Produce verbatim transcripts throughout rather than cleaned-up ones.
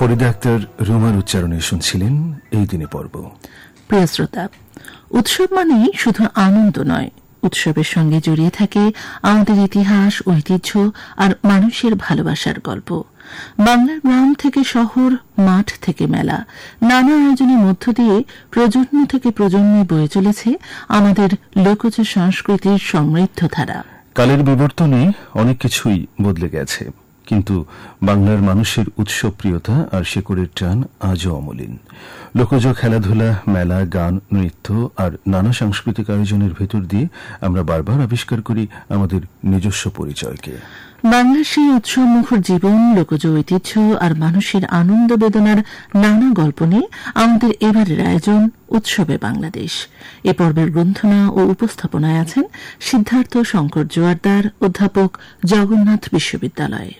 ফরিদা আক্তার রুমার উচ্চারণে শুনছিলেন এই দিনে পর্ব। প্রিয় শ্রোতা, উৎসব মানেই শুধু আনন্দ নয়, উৎসবের সঙ্গে জড়িয়ে থাকে আমাদের ইতিহাস, ঐতিহ্য আর মানুষের ভালোবাসার গল্প। বাংলার গ্রাম থেকে শহর, মাঠ থেকে মেলা, নানা আয়োজনের মধ্য দিয়ে প্রজন্ম থেকে প্রজন্মে বয়ে চলেছে আমাদের লোকজ সংস্কৃতির সমৃদ্ধ ধারা। কালের বিবর্তনে অনেক কিছুই বদলে গেছে, কিন্তু বাংলার মানুষের উৎসব প্রিয়তা আর শেকড়ের টান আজও অমলিন। লোকজ খেলাধুলা, মেলা, গান, নৃত্য আর নানা সাংস্কৃতিক আয়োজনের ভেতর দিয়ে আমরা বারবার আবিষ্কার করি আমাদের নিজস্ব পরিচয়কে। বাংলার সেই উৎসব মুখর জীবন, লোকজ ঐতিহ্য আর মানুষের আনন্দ বেদনার নানা গল্প নিয়ে আমাদের এবারের আয়োজন উৎসবে বাংলাদেশ। এ পর্বের গ্রন্থনা ও উপস্থাপনায় আছেন সিদ্ধার্থ শঙ্কর জোয়ারদার, অধ্যাপক, জগন্নাথ বিশ্ববিদ্যালয়।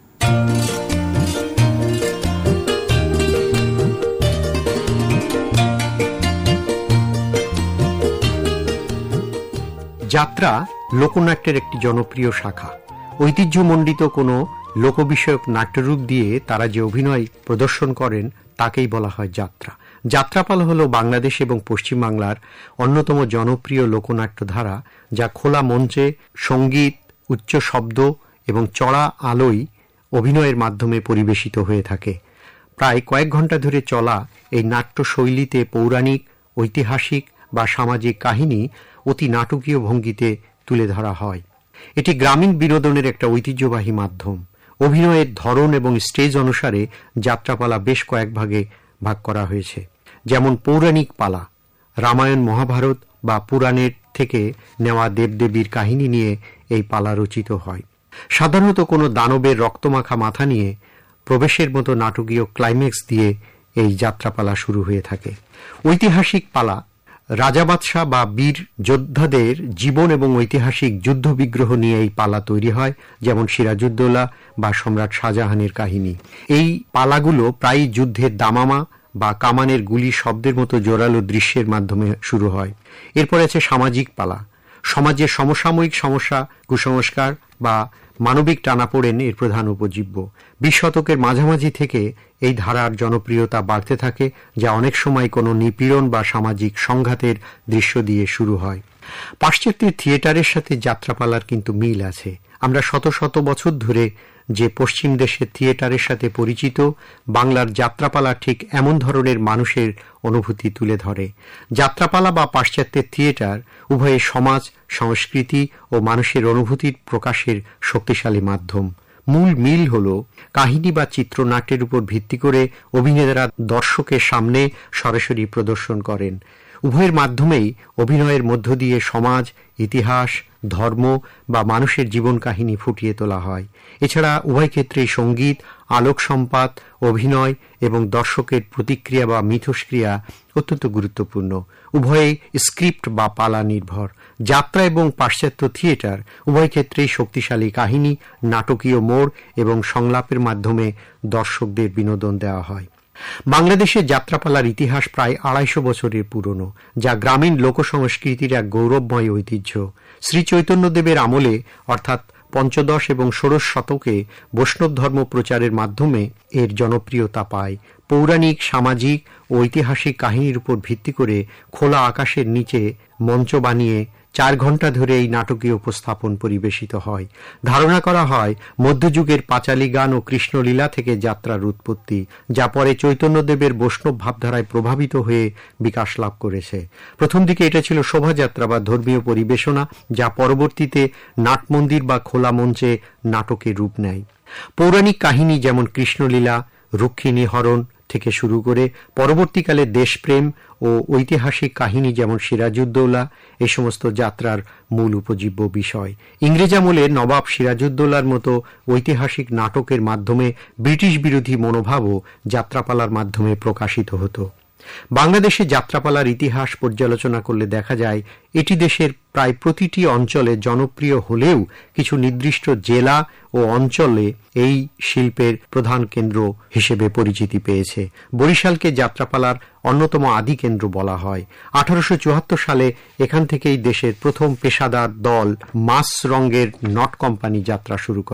যাত্রা লোকনাট্যের একটি জনপ্রিয় শাখা। ঐতিহ্যমণ্ডিত কোনো লোকবিষয়ক নাট্যরূপ দিয়ে তারা যে অভিনয় প্রদর্শন করেন তাকেই বলা হয় যাত্রা। যাত্রাপালা হল বাংলাদেশ এবং পশ্চিমবাংলার অন্যতম জনপ্রিয় লোকনাট্য ধারা, যা খোলা মঞ্চে সঙ্গীত, উচ্চ শব্দ এবং চড়া আলোয় অভিনয়ের মাধ্যমে পরিবেশিত হয়ে থাকে। প্রায় কয়েক ঘণ্টা ধরে চলা এই নাট্যশৈলীতে পৌরাণিক, ঐতিহাসিক বা সামাজিক কাহিনী অতি নাটকীয় ভঙ্গিতে তুলে ধরা হয়। এটি গ্রামীণ বিনোদনের একটা ঐতিহ্যবাহী মাধ্যম। অভিনয়ের ধরন এবং স্টেজ অনুসারে যাত্রাপালা বেশ কয়েক ভাগে ভাগ করা হয়েছে। যেমন পৌরাণিক পালা, রামায়ণ, মহাভারত বা পুরাণের থেকে নেওয়া দেবদেবীর কাহিনী নিয়ে এই পালা রচিত হয়। সাধারণত কোনো দানবের রক্তমাখা মাথা নিয়ে প্রবেশের মতো নাটকীয় ক্লাইম্যাক্স দিয়ে এই যাত্রাপালা শুরু হয়ে থাকে। ঐতিহাসিক পালা, রাজা বাদশাহ বা বীর যোদ্ধাদের জীবন এবং ঐতিহাসিক যুদ্ধ বিগ্রহ নিয়ে এই পালা তৈরি হয়, যেমন সিরাজউদ্দৌলা বা সম্রাট শাহজাহানের কাহিনী। এই পালাগুলো প্রায়ই যুদ্ধের দামামা বা কামানের গুলি শব্দের মতো জোরালো দৃশ্যের মাধ্যমে শুরু হয়। এরপর আছে সামাজিক পালা। সমাজের সমসাময়িক সমস্যা, কুসংস্কার বা মানবিক টানাপোড়েন এর প্রধান উপজীব্য। বিশ শতকের মাঝামাঝি থেকে এই ধারার জনপ্রিয়তা বাড়তে থাকে, যা অনেক সময় কোনো নিপীড়ন বা সামাজিক সংঘাতের দৃশ্য দিয়ে শুরু হয়। পাশ্চাত্যের থিয়েটারের সাথে যাত্রাপালার কিন্তু মিল আছে। আমরা শত শত বছর ধরে যে পশ্চিম দেশের থিয়েটারের সাথে পরিচিত, বাংলার যাত্রাপালা ঠিক এমন ধরনের মানুষের অনুভূতি তুলে ধরে। যাত্রাপালা বা পাশ্চাত্যের থিয়েটার উভয়ে সমাজ, সংস্কৃতি ও মানুষের অনুভূতির প্রকাশের শক্তিশালী মাধ্যম। মূল মিল হল কাহিনী বা চিত্রনাট্যের উপর ভিত্তি করে অভিনেতারা দর্শকের সামনে সরাসরি প্রদর্শন করেন। উভয়ের মাধ্যমেই অভিনয়ের মধ্য দিয়ে সমাজ, ইতিহাস, ধর্ম বা মানুষের জীবন কাহিনী ফুটিয়ে তোলা হয়। এছাড়া উভয় ক্ষেত্রেই সঙ্গীত, আলোক সম্পাত, অভিনয় এবং দর্শকের প্রতিক্রিয়া বা মিথস্ক্রিয়া অত্যন্ত গুরুত্বপূর্ণ। উভয়েই স্ক্রিপ্ট বা পালা নির্ভর। যাত্রা এবং পাশ্চাত্য থিয়েটার উভয় ক্ষেত্রেই শক্তিশালী কাহিনী, নাটকীয় মোড় এবং সংলাপের মাধ্যমে দর্শকদের বিনোদন দেওয়া হয়। বাংলাদেশের যাত্রাপালার ইতিহাস প্রায় আড়াইশো বছরের পুরনো, যা গ্রামীণ লোকসংস্কৃতির এক গৌরবময় ঐতিহ্য। শ্রী চৈতন্যদেবের আমলে অর্থাৎ পঞ্চদশ এবং ষোড়শ শতকে বৈষ্ণব ধর্ম প্রচারের মাধ্যমে এর জনপ্রিয়তা পায়। পৌরাণিক, সামাজিক ও ঐতিহাসিক কাহিনীর উপর ভিত্তি করে খোলা আকাশের নিচে মঞ্চ বানিয়ে চার ঘণ্টা ধরে এই নাটকীয় উপস্থাপন পরিবেশিত হয়। ধারণা করা হয় মধ্যযুগের পাঁচালী গান ও কৃষ্ণলীলা থেকে যাত্রার উৎপত্তি, যা পরে চৈতন্যদেবের বৈষ্ণব ভাবধারায় প্রভাবিত হয়ে বিকাশ লাভ করেছে। প্রথম দিকে এটা ছিল শোভাযাত্রা বা ধর্মীয় পরিবেশনা, যা পরবর্তীতে নাটমন্দির বা খোলা মঞ্চে নাটকের রূপ নেয়। পৌরাণিক কাহিনী যেমন কৃষ্ণলীলা, রুক্মিণী হরণ থেকে শুরু করে পরবর্তীকালে দেশপ্রেম ও ঐতিহাসিক কাহিনী যেমন সিরাজউদ্দৌলা এই সমস্ত যাত্রার মূল উপজীব্য বিষয়। ইংরেজ আমলে নবাব সিরাজউদ্দৌলার মতো ঐতিহাসিক নাটকের মাধ্যমে ব্রিটিশ বিরোধী মনোভাবও যাত্রাপালার মাধ্যমে প্রকাশিত হতো। বাংলাদেশে যাত্রাপালার ইতিহাস পর্যালোচনা করলে দেখা যায় এটি দেশের প্রায় প্রতিটি অঞ্চলে জনপ্রিয় হলেও কিছু নির্দিষ্ট জেলা ও অঞ্চলে এই শিল্পের প্রধান কেন্দ্র হিসেবে পরিচিতি পেয়েছে। বরিশালকে যাত্রাপালার অন্যতম আদি কেন্দ্র বলা হয়। আঠারোশো চুয়াত্তর সালে এখান থেকেই দেশের প্রথম পেশাদার দল মাস রঙের নট কোম্পানি যাত্রা শুরু করে।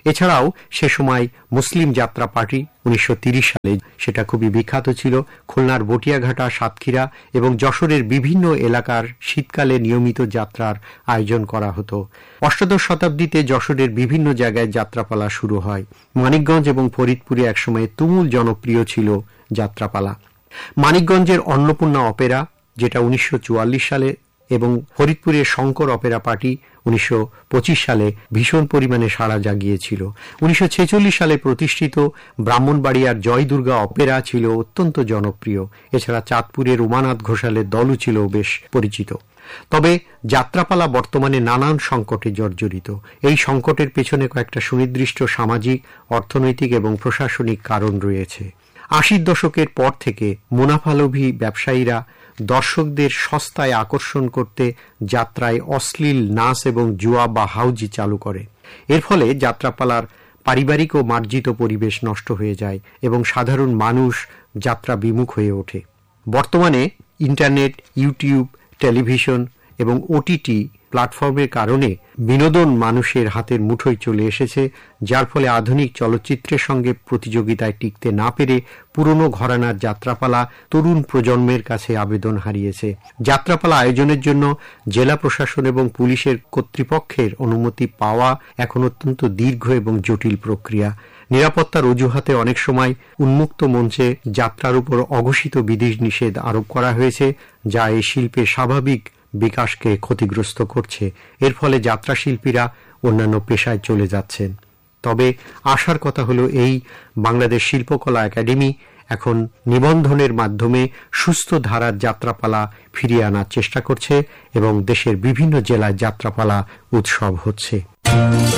এছাড়াও সে সময় মুসলিম যাত্রা পার্টি উনিশশো তিরিশ সালে সেটা খুবই বিখ্যাত ছিল। খুলনার বটিয়াঘাটা, সাতক্ষীরা এবং যশোরের বিভিন্ন এলাকার শীতকালে নিয়মিত যাত্রার আয়োজন করা হতো। অষ্টাদশ শতাব্দীতে যশোরের বিভিন্ন জায়গায় যাত্রাপালা শুরু হয়। মানিকগঞ্জ এবং ফরিদপুরে একসময় তুমুল জনপ্রিয় ছিল যাত্রাপালা। মানিকগঞ্জের অন্নপূর্ণা অপেরা, যেটা উনিশশো চুয়াল্লিশ সালে, এবং ফরিদপুরের শঙ্কর অপেরা পার্টি উনিশশো পঁচিশ সালে ভীষণ পরিমাণে সাড়া জাগিয়েছিল। উনিশশো ছেচল্লিশ সালে প্রতিষ্ঠিত ব্রাহ্মণবাড়িয়ার জয় দুর্গা অপেরা ছিল অত্যন্ত জনপ্রিয়। এছাড়া চাঁদপুরের উমানাথ ঘোষালের দলও ছিল বেশ পরিচিত। তবে যাত্রাপালা বর্তমানে নানান সংকটে জর্জরিত। এই সংকটের পেছনে কয়েকটা সুনির্দিষ্ট সামাজিক, অর্থনৈতিক এবং প্রশাসনিক কারণ রয়েছে। আশির দশকের পর থেকে মুনাফালোভী ব্যবসায়ীরা দর্শকদের সস্তায় আকর্ষণ করতে যাত্রায় অশ্লীল নাচ এবং জুয়া বা হাউজি চালু করে। এর ফলে যাত্রাপালার পারিবারিক ও মার্জিত পরিবেশ নষ্ট হয়ে যায় এবং সাধারণ মানুষ যাত্রা বিমুখ হয়ে ওঠে। বর্তমানে ইন্টারনেট, ইউটিউব, টেলিভিশন এবং ওটিটি প্ল্যাটফর্মের কারণে বিনোদন মানুষের হাতের মুঠোয় চলে এসেছে, যার ফলে আধুনিক চলচ্চিত্রের সঙ্গে প্রতিযোগিতায় টিকতে না পেরে পুরনো ঘরানার যাত্রাপালা তরুণ প্রজন্মের কাছে আবেদন হারিয়েছে। যাত্রাপালা আয়োজনের জন্য জেলা প্রশাসন এবং পুলিশের কর্তৃপক্ষের অনুমতি পাওয়া এখন অত্যন্ত দীর্ঘ এবং জটিল প্রক্রিয়া। নিরাপত্তার অজুহাতে অনেক সময় উন্মুক্ত মঞ্চে যাত্রার উপর অঘোষিত বিধিনিষেধ আরোপ করা হয়েছে, যা এই শিল্পের স্বাভাবিক বিকাশকে ক্ষতিগ্রস্ত করছে। এর ফলে যাত্রা শিল্পীরা অন্যান্য পেশায় চলে যাচ্ছেন। তবে আশার কথা হলো এই বাংলাদেশ শিল্পকলা একাডেমি এখন নিবন্ধনের মাধ্যমে সুস্থ ধারার যাত্রাপালা ফিরিয়ে আনার চেষ্টা করছে এবং দেশের বিভিন্ন জেলায় যাত্রাপালা উৎসব হচ্ছে।